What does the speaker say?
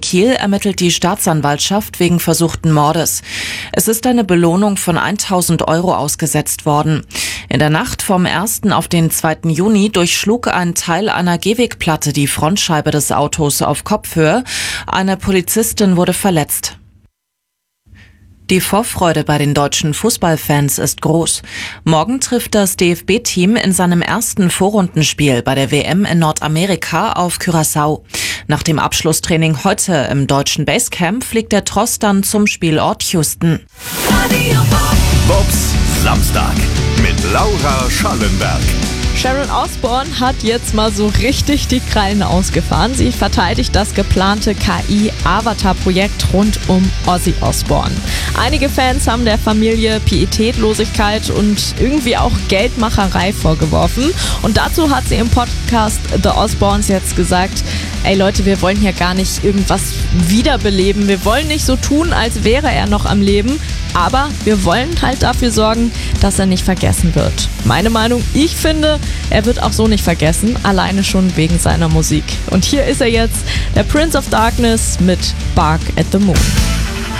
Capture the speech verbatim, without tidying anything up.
Kiel ermittelt die Staatsanwaltschaft wegen versuchten Mordes. Es ist eine Belohnung von tausend Euro ausgesetzt worden. In der Nacht vom ersten auf den zweiten Juni durchschlug ein Teil einer Gehwegplatte die Frontscheibe des Autos auf Kopfhöhe. Eine Polizistin wurde verletzt. Die Vorfreude bei den deutschen Fußballfans ist groß. Morgen trifft das D F B-Team in seinem ersten Vorrundenspiel bei der W M in Nordamerika auf Curaçao. Nach dem Abschlusstraining heute im deutschen Basecamp fliegt der Tross dann zum Spielort Houston. Bobs Samstag mit Laura Schallenberg. Sharon Osbourne hat jetzt mal so richtig die Krallen ausgefahren. Sie verteidigt das geplante K I-Avatar-Projekt rund um Ozzy Osbourne. Einige Fans haben der Familie Pietätlosigkeit und irgendwie auch Geldmacherei vorgeworfen. Und dazu hat sie im Podcast The Osbournes jetzt gesagt, ey Leute, wir wollen hier gar nicht irgendwas wiederbeleben. Wir wollen nicht so tun, als wäre er noch am Leben. Aber wir wollen halt dafür sorgen, dass er nicht vergessen wird. Meine Meinung, ich finde, er wird auch so nicht vergessen, alleine schon wegen seiner Musik. Und hier ist er jetzt, der Prince of Darkness mit Bark at the Moon.